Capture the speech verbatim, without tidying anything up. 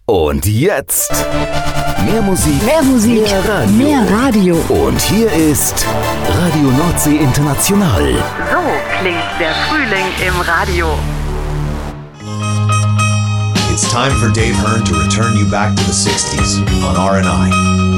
Und jetzt mehr Musik, mehr Musik, mehr Radio. Mehr Radio. Und hier ist Radio Nordsee International. So klingt der Frühling im Radio. It's time for Dave Hearn to return you back to the sixties on R and I.